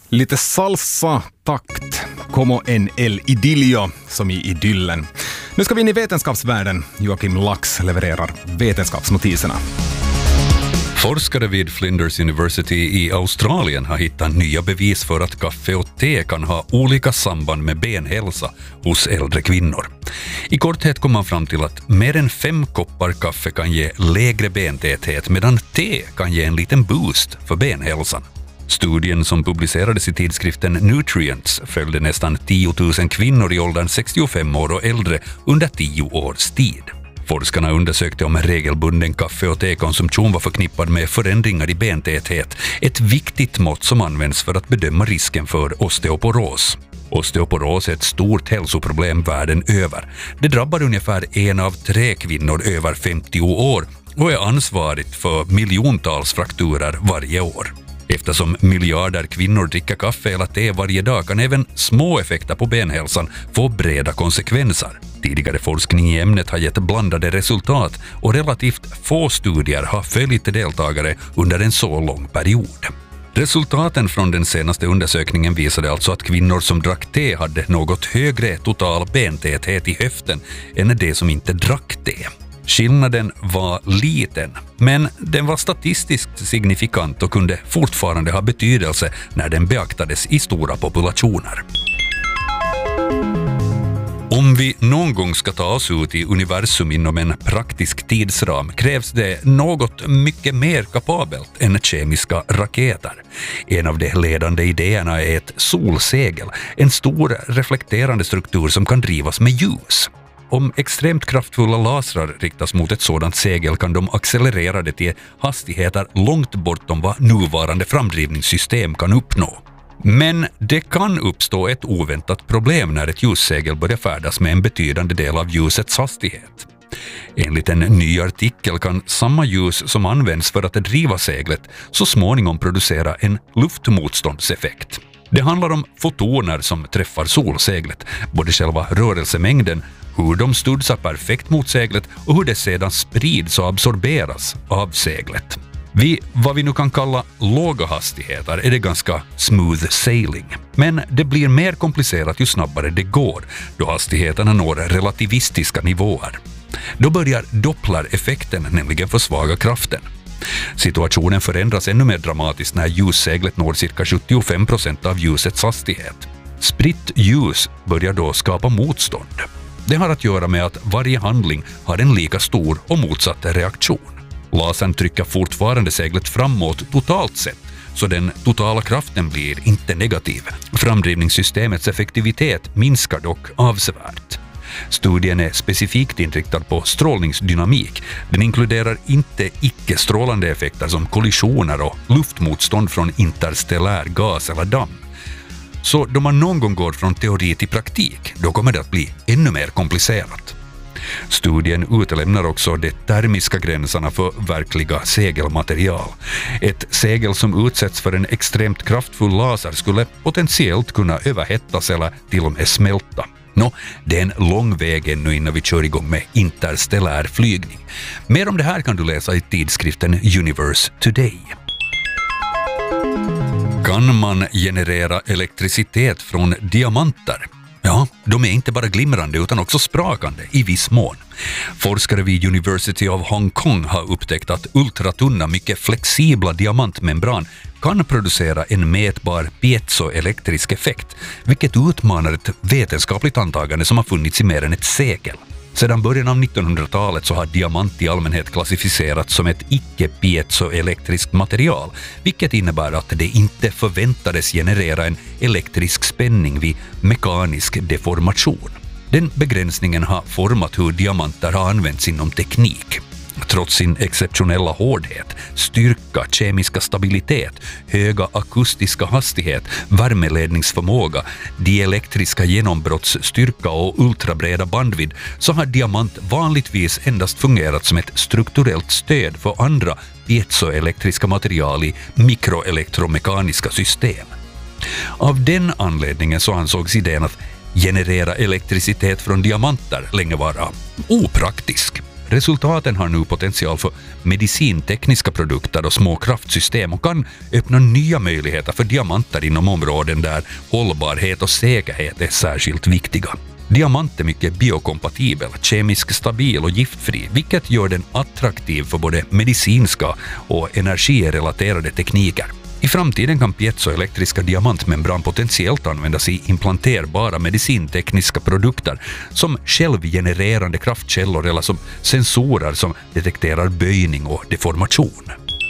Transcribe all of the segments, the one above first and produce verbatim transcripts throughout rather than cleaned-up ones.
Lite salsa, takt, como en el idilio, som i idyllen. Nu ska vi in i vetenskapsvärlden. Joakim Lax levererar vetenskapsnotiserna. Forskare vid Flinders University i Australien har hittat nya bevis för att kaffe och te kan ha olika samband med benhälsa hos äldre kvinnor. I korthet kom man fram till att mer än fem koppar kaffe kan ge lägre bentäthet, medan te kan ge en liten boost för benhälsan. Studien som publicerades i tidskriften Nutrients följde nästan tio tusen kvinnor i åldern sextiofem år och äldre under tio års tid. Forskarna undersökte om regelbunden kaffe- och tekonsumtion var förknippad med förändringar i bentäthet, ett viktigt mått som används för att bedöma risken för osteoporos. Osteoporos är ett stort hälsoproblem världen över. Det drabbar ungefär en av tre kvinnor över femtio år och är ansvarigt för miljontals frakturer varje år. Eftersom miljarder kvinnor dricker kaffe eller te varje dag kan även små effekter på benhälsan få breda konsekvenser. Tidigare forskning i ämnet har gett blandade resultat och relativt få studier har följt deltagare under en så lång period. Resultaten från den senaste undersökningen visade alltså att kvinnor som drack te hade något högre total bentäthet i höften än de som inte drack te. Skillnaden var liten, men den var statistiskt signifikant och kunde fortfarande ha betydelse när den beaktades i stora populationer. Om vi någon gång ska ta oss ut i universum inom en praktisk tidsram krävs det något mycket mer kapabelt än kemiska raketer. En av de ledande idéerna är ett solsegel, en stor reflekterande struktur som kan drivas med ljus. Om extremt kraftfulla lasrar riktas mot ett sådant segel kan de accelerera det till hastigheter långt bortom vad nuvarande framdrivningssystem kan uppnå. Men det kan uppstå ett oväntat problem när ett ljussegel börjar färdas med en betydande del av ljusets hastighet. Enligt en ny artikel kan samma ljus som används för att driva seglet så småningom producera en luftmotståndseffekt. Det handlar om fotoner som träffar solseglet, både själva rörelsemängden, hur de studsar perfekt mot seglet och hur det sedan sprids och absorberas av seglet. Vid vad vi nu kan kalla låga hastigheter är det ganska smooth sailing. Men det blir mer komplicerat ju snabbare det går, då hastigheterna når relativistiska nivåer. Då börjar Doppler-effekten nämligen försvaga kraften. Situationen förändras ännu mer dramatiskt när ljusseglet når cirka sjuttiofem procent av ljusets hastighet. Spritt ljus börjar då skapa motstånd. Det har att göra med att varje handling har en lika stor och motsatt reaktion. Lasern trycker fortfarande seglet framåt totalt sett, så den totala kraften blir inte negativ. Framdrivningssystemets effektivitet minskar dock avsevärt. Studien är specifikt inriktad på strålningsdynamik. Den inkluderar inte icke-strålande effekter som kollisioner och luftmotstånd från interstellär gas eller damm. Så då man någon gång går från teori till praktik, då kommer det att bli ännu mer komplicerat. Studien utelämnar också de termiska gränserna för verkliga segelmaterial. Ett segel som utsätts för en extremt kraftfull laser skulle potentiellt kunna överhettas eller till och med smälta. Nå, det är en lång väg ännu innan vi kör igång med interstellär flygning. Mer om det här kan du läsa i tidskriften Universe Today. Kan man generera elektricitet från diamanter? Ja, de är inte bara glimrande utan också sprakande i viss mån. Forskare vid University of Hong Kong har upptäckt att ultratunna, mycket flexibla diamantmembran kan producera en mätbar piezoelektrisk effekt, vilket utmanar ett vetenskapligt antagande som har funnits i mer än ett sekel. Sedan början av nittonhundratalet så har diamant i allmänhet klassificerats som ett icke-piezoelektriskt material, vilket innebär att det inte förväntades generera en elektrisk spänning vid mekanisk deformation. Den begränsningen har format hur diamanter har använts inom teknik. Trots sin exceptionella hårdhet, styrka, kemiska stabilitet, höga akustiska hastighet, värmeledningsförmåga, dielektriska genombrottsstyrka och ultrabreda bandvidd så har diamant vanligtvis endast fungerat som ett strukturellt stöd för andra piezoelektriska material i mikroelektromekaniska system. Av den anledningen så ansågs idén att generera elektricitet från diamanter länge vara opraktisk. Resultaten har nu potential för medicintekniska produkter och små kraftsystem och kan öppna nya möjligheter för diamanter inom områden där hållbarhet och säkerhet är särskilt viktiga. Diamant är mycket biokompatibel, kemiskt stabil och giftfri, vilket gör den attraktiv för både medicinska och energirelaterade tekniker. I framtiden kan piezoelektriska diamantmembran potentiellt användas i implanterbara medicintekniska produkter som självgenererande kraftkällor eller som sensorer som detekterar böjning och deformation.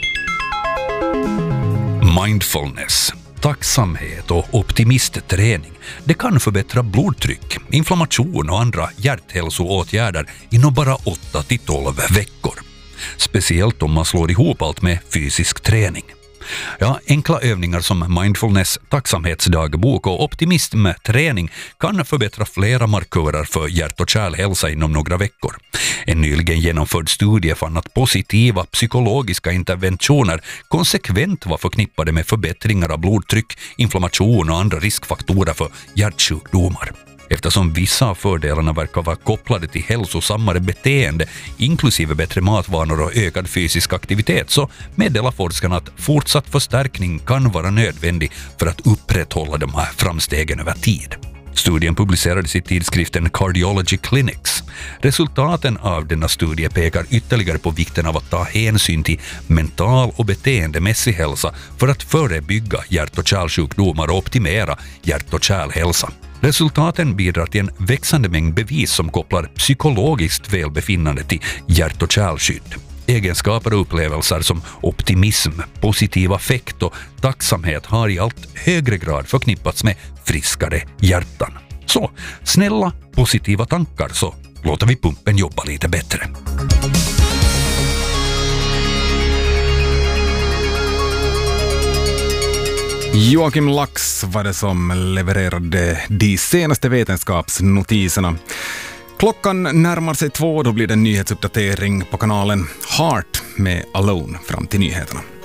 Mindfulness, tacksamhet och optimistträning. Det kan förbättra blodtryck, inflammation och andra hjärthälsoåtgärder inom bara åtta till tolv veckor. Speciellt om man slår ihop allt med fysisk träning. Ja, enkla övningar som mindfulness, tacksamhetsdagbok och optimismträning kan förbättra flera markörer för hjärt- och kärlhälsa inom några veckor. En nyligen genomförd studie fann att positiva psykologiska interventioner konsekvent var förknippade med förbättringar av blodtryck, inflammation och andra riskfaktorer för hjärtsjukdomar. Eftersom vissa av fördelarna verkar vara kopplade till hälsosammare beteende, inklusive bättre matvanor och ökad fysisk aktivitet, så meddelar forskarna att fortsatt förstärkning kan vara nödvändig för att upprätthålla de här framstegen över tid. Studien publicerades i tidskriften Cardiology Clinics. Resultaten av denna studie pekar ytterligare på vikten av att ta hänsyn till mental och beteendemässig hälsa för att förebygga hjärt- och kärlsjukdomar och optimera hjärt- och kärlhälsa. Resultaten bidrar till en växande mängd bevis som kopplar psykologiskt välbefinnande till hjärt- och kärlskydd. Egenskaper och upplevelser som optimism, positiv affekt och tacksamhet har i allt högre grad förknippats med friskare hjärtan. Så, snälla, positiva tankar, så låter vi pumpen jobba lite bättre. Joakim Lax var det som levererade de senaste vetenskapsnotiserna. Klockan närmar sig två, då blir det en nyhetsuppdatering på kanalen Heart med Alone fram till nyheterna.